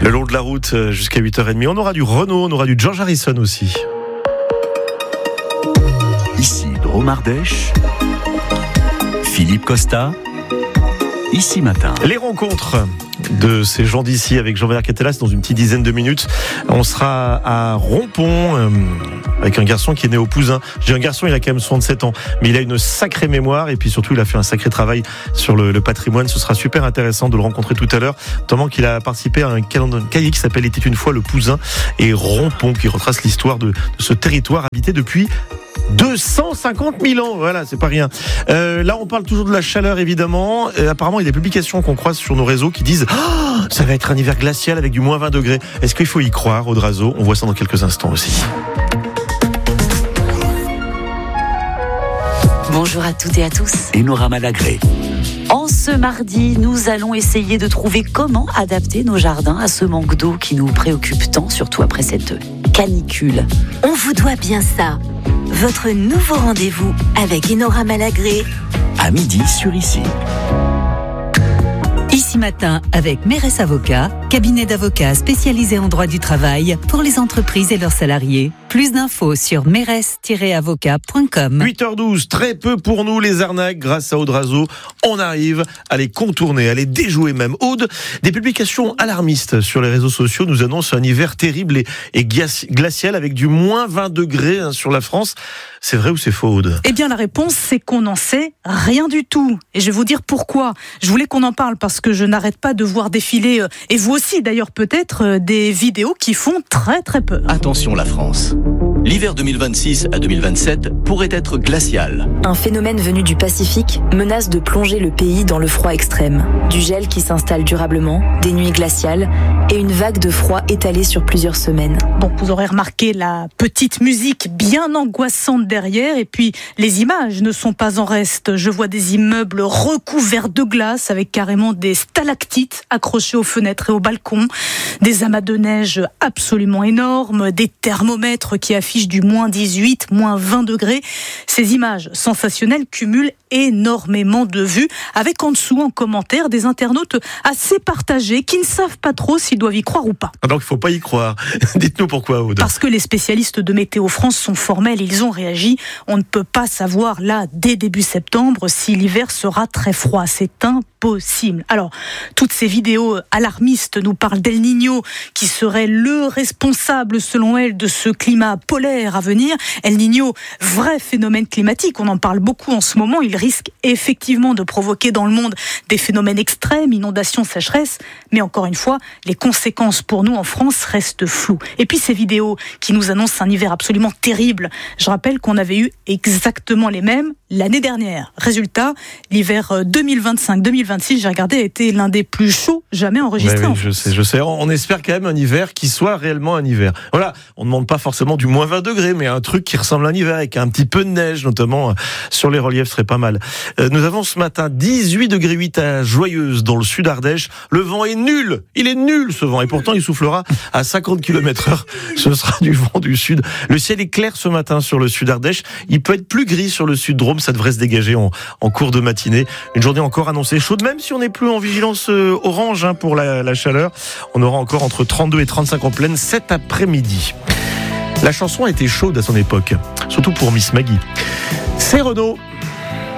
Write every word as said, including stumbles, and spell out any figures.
Le long de la route jusqu'à huit heures trente. On aura du Renault, on aura du George Harrison aussi. Ici Drôme Ardèche, Philippe Costa, Ici Matin. Les rencontres de ces gens d'ici avec Jean-Bernard Catellas dans une petite dizaine de minutes. On sera à Rompont euh, avec un garçon qui est né au Pouzin. J'ai un garçon, il a quand même soixante-sept ans, mais il a une sacrée mémoire et puis surtout il a fait un sacré travail sur le, le patrimoine. Ce sera super intéressant de le rencontrer tout à l'heure, notamment qu'il a participé à un cahier qui s'appelle Était une fois le Pouzin et Rompont, qui retrace l'histoire de, de ce territoire habité depuis deux cent cinquante mille ans, voilà, c'est pas rien. Euh, là, on parle toujours de la chaleur, évidemment. Euh, apparemment, il y a des publications qu'on croise sur nos réseaux qui disent oh, ça va être un hiver glacial avec du moins vingt degrés. Est-ce qu'il faut y croire, Aude Razo? On voit ça dans quelques instants aussi. Bonjour à toutes et à tous. Enora Malagré. En ce mardi, nous allons essayer de trouver comment adapter nos jardins à ce manque d'eau qui nous préoccupe tant, surtout après cette canicule. On vous doit bien ça. Votre nouveau rendez-vous avec Enora Malagré. À midi sur Ici. Ici Matin avec Mérès Avocats, cabinet d'avocats spécialisé en droit du travail pour les entreprises et leurs salariés. Plus d'infos sur mérès tiret avocat point com. huit heures douze, très peu pour nous les arnaques. Grâce à Aude Razo, on arrive à les contourner, à les déjouer même. Aude, des publications alarmistes sur les réseaux sociaux nous annoncent un hiver terrible et, et glacial avec du moins vingt degrés hein, sur la France. C'est vrai ou c'est faux, Aude? Eh bien, la réponse, c'est qu'on n'en sait rien du tout. Et je vais vous dire pourquoi. Je voulais qu'on en parle parce que je n'arrête pas de voir défiler, et vous aussi d'ailleurs peut-être, des vidéos qui font très très peur. Attention la France. L'hiver deux mille vingt-six à deux mille vingt-sept pourrait être glacial. Un phénomène venu du Pacifique menace de plonger le pays dans le froid extrême. Du gel qui s'installe durablement, des nuits glaciales et une vague de froid étalée sur plusieurs semaines. Bon, vous aurez remarqué la petite musique bien angoissante derrière et puis les images ne sont pas en reste. Je vois des immeubles recouverts de glace avec carrément des stalactites accrochées aux fenêtres et aux balcons, des amas de neige absolument énormes, des thermomètres qui affichent du moins dix-huit, moins vingt degrés. Ces images sensationnelles cumulent énormément de vues, avec en dessous, en commentaire, des internautes assez partagés qui ne savent pas trop s'ils doivent y croire ou pas. Ah donc il ne faut pas y croire. Dites-nous pourquoi, Aude. Parce que les spécialistes de Météo France sont formels, ils ont réagi. On ne peut pas savoir là, dès début septembre, si l'hiver sera très froid. C'est impossible. Alors, toutes ces vidéos alarmistes nous parlent d'El Niño, qui serait le responsable, selon elles, de ce climat polaire à venir. El Niño, vrai phénomène climatique, on en parle beaucoup en ce moment. Il risque effectivement de provoquer dans le monde des phénomènes extrêmes, inondations, sécheresse. Mais encore une fois, les conséquences pour nous en France restent floues. Et puis ces vidéos qui nous annoncent un hiver absolument terrible. Je rappelle qu'on avait eu exactement les mêmes l'année dernière. Résultat, l'hiver deux mille vingt-cinq deux mille vingt-six, j'ai regardé, a été l'un des plus chauds jamais enregistrés. Oui, oui, je sais, je sais. On espère quand même un hiver qui soit réellement un hiver. Voilà, on ne demande pas forcément du moins vingt degrés, mais un truc qui ressemble à un hiver avec un petit peu de neige, notamment sur les reliefs, serait pas mal. Euh, nous avons ce matin dix-huit degrés huit à Joyeuse, dans le sud Ardèche. Le vent est nul, il est nul ce vent, et pourtant il soufflera à cinquante kilomètres heure. Ce sera du vent du sud. Le ciel est clair ce matin sur le sud Ardèche. Il peut être plus gris sur le sud Drôme, ça devrait se dégager en, en cours de matinée. Une journée encore annoncée chaude, même si on n'est plus en vigilance euh, orange hein, pour la, la chaleur. On aura encore entre trente-deux et trente-cinq en pleine cet après-midi. La chanson a été chaude à son époque, surtout pour Miss Maggie. C'est Renaud.